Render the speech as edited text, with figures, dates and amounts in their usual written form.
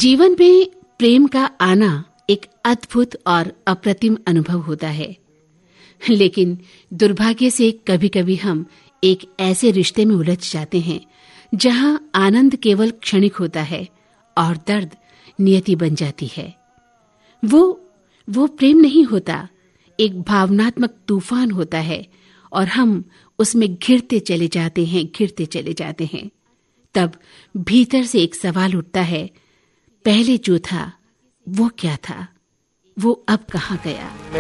जीवन में प्रेम का आना एक अद्भुत और अप्रतिम अनुभव होता है, लेकिन दुर्भाग्य से कभी-कभी हम एक ऐसे रिश्ते में उलझ जाते हैं जहां आनंद केवल क्षणिक होता है और दर्द नियति बन जाती है। वो प्रेम नहीं होता, एक भावनात्मक तूफान होता है और हम उसमें घिरते चले जाते हैं। तब भीतर से एक सवाल उठता है, पहले जो था वो क्या था, वो अब कहाँ गया।